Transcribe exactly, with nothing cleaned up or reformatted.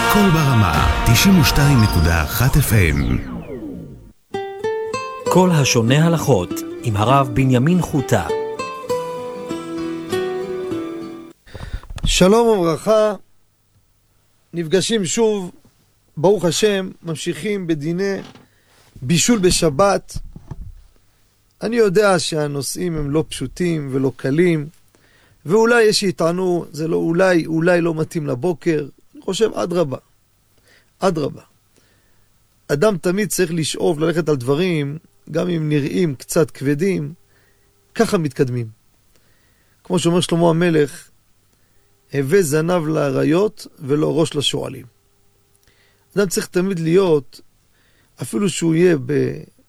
קול ברמה, תשעים ושתיים נקודה אחת אף אם. כל השונה הלכות עם הרב בנימין חוטה. שלום וברכה, נפגשים שוב, ברוך השם, ממשיכים בדיני בישול בשבת. אני יודע שהנושאים הם לא פשוטים ולא קלים, ואולי יש שיטענו, זה לא אולי, אולי לא מתאים לבוקר. אני חושב עד רבה, עד רבה. אדם תמיד צריך לשאוף ללכת על דברים, גם אם נראים קצת כבדים, ככה מתקדמים. כמו שאומר שלמה המלך, הווה זנב לאריות ולא ראש לשועלים. אדם צריך תמיד להיות, אפילו שהוא יהיה